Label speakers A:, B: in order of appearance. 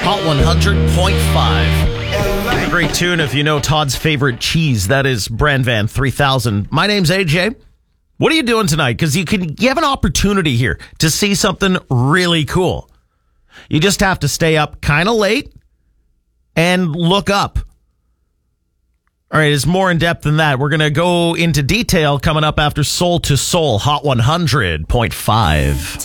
A: Hot 100.5. Great tune if you know Todd's favorite cheese. That is Brand Van 3000. My name's AJ. What are you doing tonight? Because you have an opportunity here to see something really cool. You just have to stay up kind of late and look up. All right, it's more in depth than that. We're going to go into detail coming up after Soul to Soul, Hot 100.5.